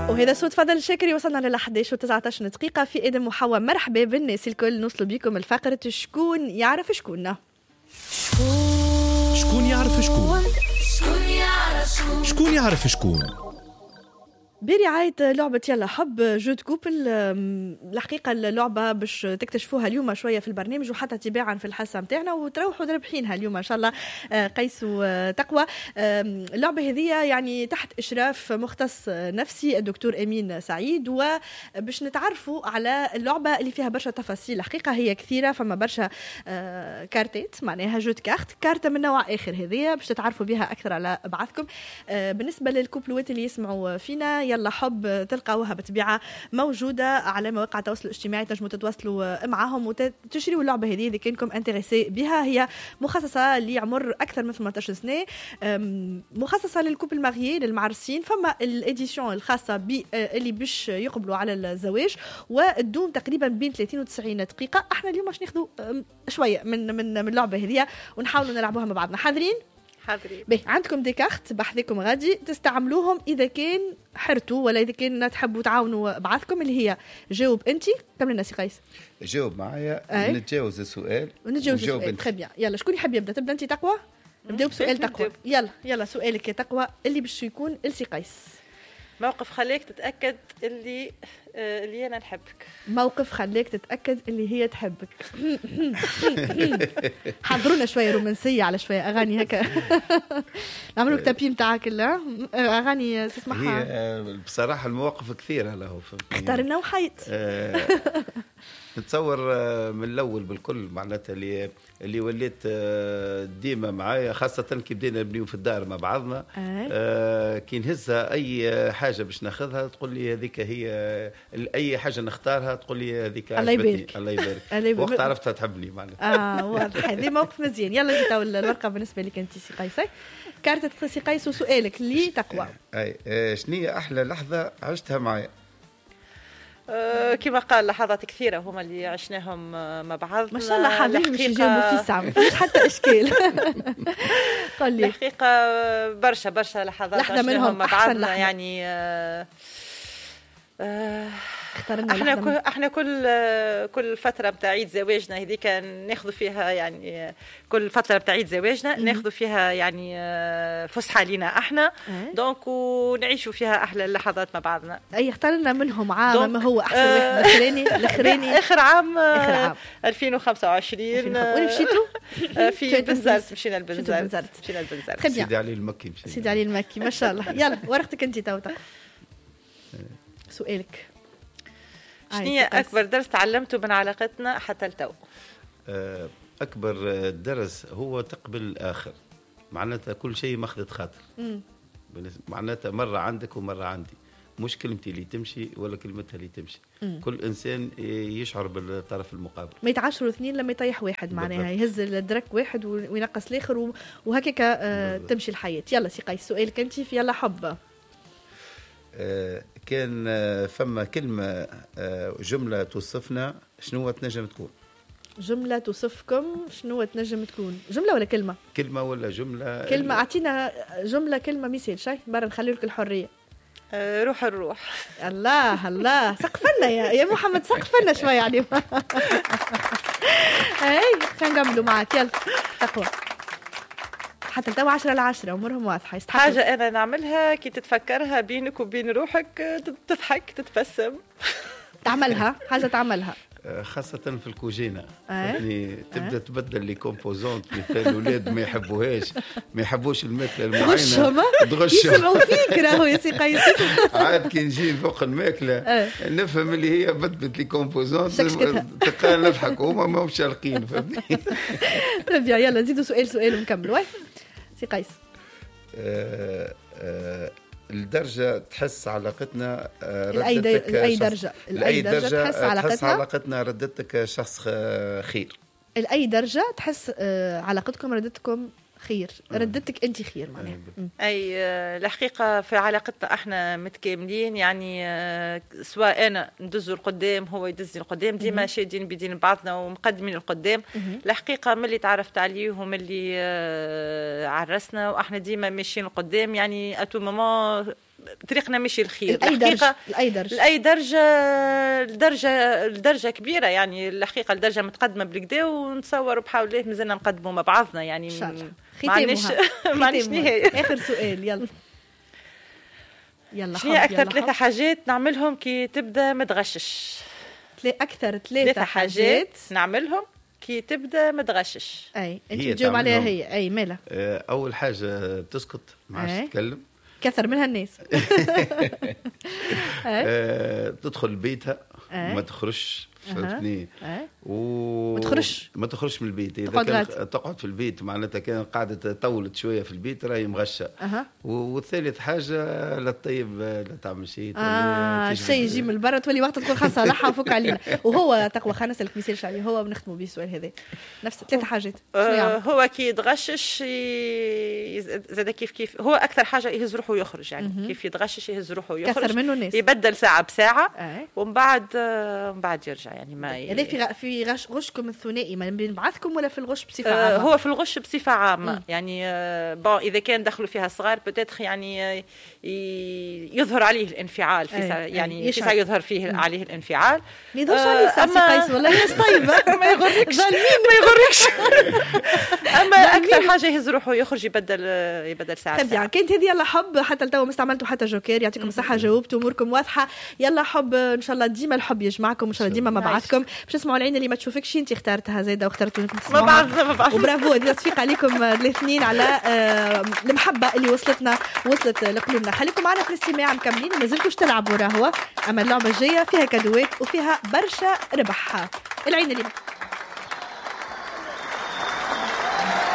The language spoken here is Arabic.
وهذا صوت فضل شاكري. وصلنا ل 11:19 دقيقة في إذن محوى. مرحبا بالناس الكل، نوصلوا بكم الفقرة شكون يعرف شكون. شكون يعرف شكون؟ شكون يعرف شكون؟ برعاية لعبة يلا حب جود كوبل. الحقيقة اللعبة باش تكتشفوها اليوم شوية في البرنامج وحتى تباعا في الحصة متاعنا وتروحوا رابحينها اليوم إن شاء الله. قيس وتقوى. اللعبة هذه يعني تحت إشراف مختص نفسي الدكتور أمين سعيد، وباش نتعرفوا على اللعبة اللي فيها برشا تفاصيل. الحقيقة هي كثيرة، فما برشا كارتات معناها جود كارت من نوع آخر. هذه باش تتعرفوا بها أكثر على بعضكم. بالنسبة للكوبلوات اللي يسمعوا فينا يلا حب تلقاوها بطبيعة موجودة على مواقع التواصل الاجتماعي، تنجموا تتواصلوا معهم وتشريوا اللعبة هذه إذا كنتم انتريسي بها. هي مخصصة لعمر أكثر من 18 سنة، مخصصة للكوبل ماريي للمعرسين. فما الإديشن الخاصة اللي باش يقبلوا على الزواج وتدوم تقريبا بين 30 و 90 دقيقة. احنا اليوم باش ناخذوا شوية من اللعبة هذه ونحاولوا نلعبوها مع بعضنا. حاضرين؟ باهي، عندكم دي كارت بحذكم غادي تستعملوهم اذا كان حرتوا ولا اذا كان تحبوا تعاونوا بعضكم. اللي هي جاوب انت كمل الناس قيس. جاوب معايا نتجاوز السؤال ونتجاوز السؤال. تري بيان. يلا شكون يحب يبدا؟ تبدا انت تقوى؟ نبداو بسؤال تقوى. يلا سؤالك يا تقوى اللي باش يكون السي قيس. موقف خليك تتأكد اللي أنا نحبك. موقف خليك تتأكد اللي هي تحبك. حضرونا شوية رومانسية على شوية أغاني هكا. نعملوا كتابين متاعك لا أغاني تسمعها. هي بصراحة المواقف كثيرة له. اختار لنا وحيد. نتصور من الأول بالكل معناتها اللي وليت ديما معايا، خاصة كي بدينا نبنيو في الدار مع بعضنا. كي نهزها أي حاجة باش ناخذها تقول لي هذيك هي، أي حاجة نختارها تقول لي هذيك عجبتني. الله يبارك. وقت عرفتها تحبني معناتها. واضح. هذه موقف مزيان. يلا جيتوا الورقة بالنسبة لك أنت سي قيس. كارتة سي قيس وسؤالك لي تقوى. شنية أحلى لحظة عشتها معايا؟ كما قال لحظات كثيرة هما اللي عشناهم مع بعض. ما شاء الله حاضرين مش يجاوبوا في ساعة مش حتى إشكال. قل لي. الحقيقة برشا لحظات لحظة منهم مع بعضنا يعني. احنا كل فتره بتاع عيد زواجنا هذيك ناخذ فيها يعني، كل فتره بتاع عيد زواجنا ناخذ فيها يعني فسحه لينا احنا دونك ونعيشوا فيها احلى اللحظات مع بعضنا. اي اختار لنا منهم عام ما هو احسن واحد. الاخراني اخر عام 2025. وين مشيتوا؟ في بنزرت. مشينا لبنزرت. سيدي علي المكي. سيدي علي المكي ما شاء الله. يلا ورقتك انت توتا. سؤالك شنية أكبر درس تعلمته من علاقتنا حتى التو؟ أكبر درس هو تقبل الآخر، معناتها كل شيء ماخذة خاطر. معناتها مرة عندك ومرة عندي، مش كلمتي اللي تمشي ولا كلمتها اللي تمشي. كل إنسان يشعر بالطرف المقابل. ما يتعشروا اثنين لما يطيح واحد معناها يهز الدرك واحد وينقص الآخر وهكذا تمشي الحياة. يلا سي قيس سؤالك أنت في يلا حب. كان فما كلمة جملة توصفنا، شنو تنجم تكون؟ جملة توصفكم شنو تنجم تكون؟ جملة ولا كلمة؟ كلمة ولا جملة؟ كلمة. أعطينا جملة كلمة مثال شيء برا نخلي لك الحرية. روح الروح. الله سقف لنا يا محمد، سقف لنا شوي يعني. هاي خلينا نكملوا معك. يلا تقوى. حتى التو 10/10 أمورهم واضحة. حاجة أنا نعملها كي تتفكرها بينك وبين روحك تضحك تتبسم. تعملها حاجة تعملها خاصة في الكوجينة. يعني تبدأ تبدل لي كومبوزونت مثل الأولاد ما يحبوش الماكلة المعينة. تغشهم. يسمعوا فيك راهو يا سي قيس. عاد كي نجي فوق الماكلة نفهم اللي هي بدلت لي كومبوزونت تلقى نضحك وهما ما مش شارقين. فهمتني؟ طيب يلا نزيدوا سؤال ونكمل. واي سي قيس. الدرجة تحس علاقتنا لأي درجة تحس علاقتنا ردتك شخص خير. لأي درجة تحس علاقتكم ردتكم خير، ردتك أنت خير معناها. أي الحقيقة في علاقتنا احنا متكاملين يعني، سواء أنا ندز القدام هو يدز القدام، ديما شادين بدين بعضنا ومقدمين القدام. الحقيقة من اللي تعرفت عليه ومن اللي عرسنا واحنا ديما ماشيين القدام يعني. أتو ماما طريقنا ماشي الخير. لأي درجة لدرجة كبيرة يعني الحقيقة لدرجة متقدمة بالكدا، ونتصور بحول الله مازلنا نقدموا مع بعضنا يعني. ما عنديش نهاية. آخر سؤال يلا شنو أكثر 3 حاجات نعملهم كي تبدأ متغشش؟ أكثر 3 حاجات نعملهم كي تبدأ متغشش. أي أنت تجاوب عليها هي. أي مالا؟ أول حاجة تسكت ما عادش تتكلم، كثر منها الناس. تدخل بيتها ما تخرجش، فهمتني؟ ما تخرجش من البيت. اذا كان تقعد في البيت معناتها كان قاعده طولت شويه في البيت راهي مغشه. والثالث حاجه لا تطيب لا تعمل شيء. الشيء يجي من برا تولي وقت تكون خاصه لحى وفك علينا. وهو تقوى خلينا نسالك مثال شعبي، هو بنختموا به السؤال هذا نفس 3 حاجات. هو كي يتغشش زاد كيف هو اكثر حاجه يهز روحه ويخرج يعني. كيف يتغشش يهز روحه ويخرج، كثر منه الناس يبدل ساعه بساعه ومن بعد يرجع يعني. ما هذا في غشكم الثنائي ما بين بعضكم ولا في الغش بصفه عامه؟ هو في الغش بصفه عامه يعني. بون اذا كان دخلوا فيها صغار بتاتخ يعني يظهر عليه الانفعال في يعني في ساعه يظهر فيه عليه الانفعال. ما يظهرش عليه ساسي قيس والله ناس طيبه. ما يغركش ما يغركش. اما اكثر حاجه يهز روحه يخرج يبدل ساعه. طيب يعني كانت هذه يلا حب حتى لو ما استعملتوا حتى جوكر. يعطيكم الصحه، جاوبتوا اموركم واضحه. يلا حب ان شاء الله ديما الحب يجمعكم، ان شاء الله ديما مع بعضكم. باش نسمعوا العين اللي ما تشوفكش انت اختارتها زايده واخترتوا انكم تسمعوها. ما بعرف. وبرافو هذه تصفيق عليكم الاثنين على المحبه اللي وصلت لقلوبنا. خليكم معنا في الاستماع مكملين، ما زلتوش تلعبوا راهو. اما اللعبه الجايه فيها كادوات وفيها برشا ربح. العين اللي